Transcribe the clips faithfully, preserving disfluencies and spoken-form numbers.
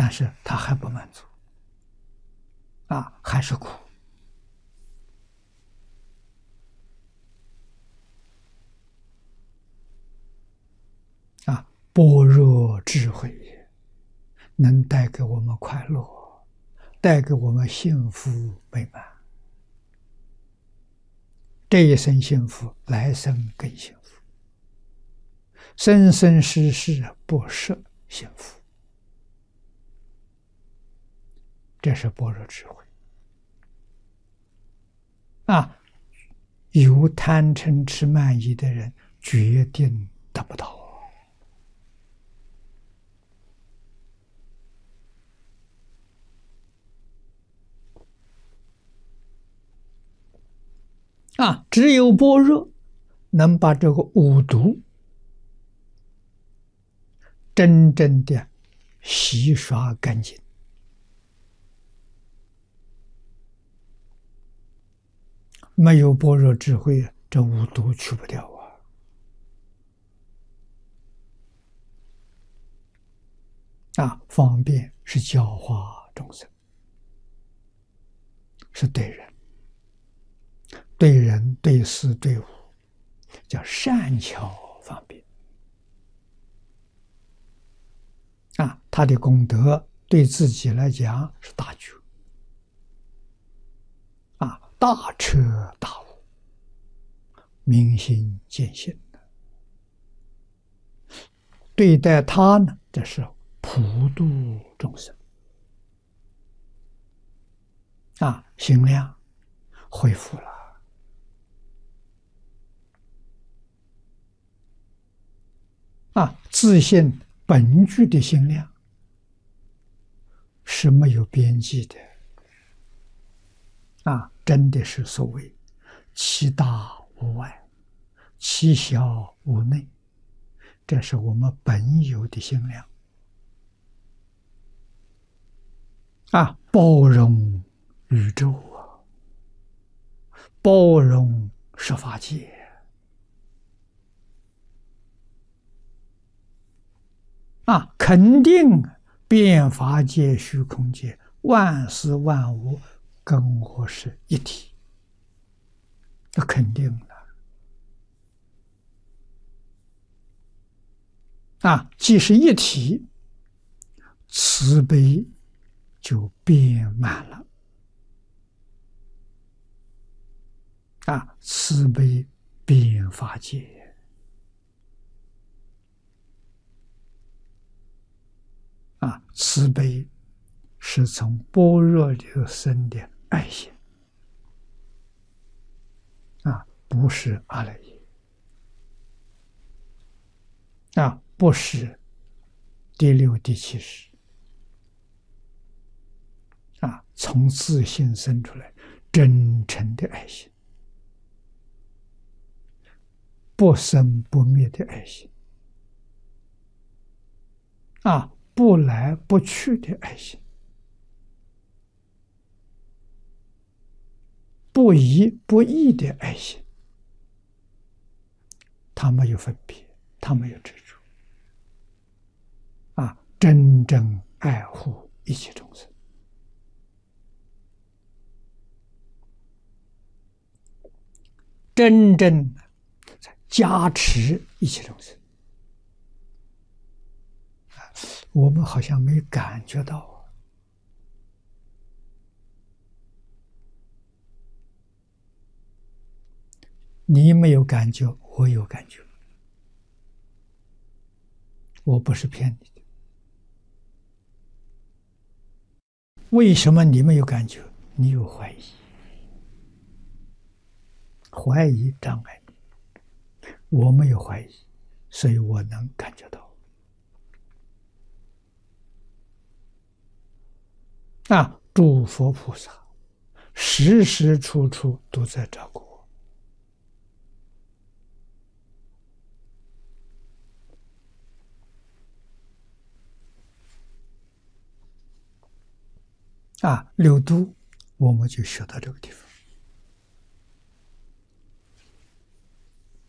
但是他还不满足，啊，还是苦。啊，般若智慧能带给我们快乐，带给我们幸福美满。这一生幸福，来生更幸福，生生世世不失幸福。这是般若智慧啊！有贪嗔痴慢疑的人，决定得不到。啊，只有般若能把这个五毒真正的洗刷干净。没有般若智慧，这五毒去不掉啊！啊，方便是教化众生，是对人。对人、对事、对物，叫善巧方便啊！他的功德对自己来讲是大觉啊，大彻大悟，明心见性的。对待他呢，这是普度众生啊，心量恢复了。啊，自信本具的心量是没有边际的啊！真的是所谓其大无外，其小无内，这是我们本有的心量啊！包容宇宙啊，包容十法界。啊，肯定变法界、虚空界，万事万物跟我是一体，这肯定的。啊，既是一体，慈悲就变满了。啊，慈悲变法界。啊，慈悲是从般若里生的爱心啊，不是阿赖耶啊，不是第六、第七识啊，从自性生出来真诚的爱心，不生不灭的爱心啊。不来不去的爱心，不疑不异的爱心，他没有分别，他没有执着啊，真正爱护一切众生，真正加持一切众生。我们好像没感觉到，你没有感觉，我有感觉，我不是骗你的。为什么你没有感觉？你有怀疑，怀疑障碍你，我没有怀疑，所以我能感觉到。啊，诸佛菩萨时时处处都在照顾我。啊，六度我们就学到这个地方。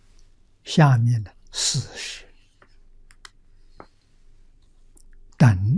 下面的四识等